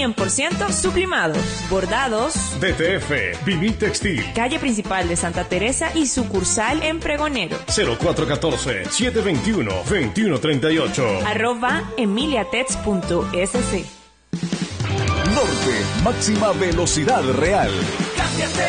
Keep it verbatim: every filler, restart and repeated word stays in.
cien por ciento sublimados, bordados. D T F, Vivid Textil. Calle principal de Santa Teresa y sucursal en Pregonero. cero cuatro uno cuatro, siete dos uno, dos uno tres ocho. Arroba emiliatex punto s c. Norte, máxima velocidad real. Cámbiate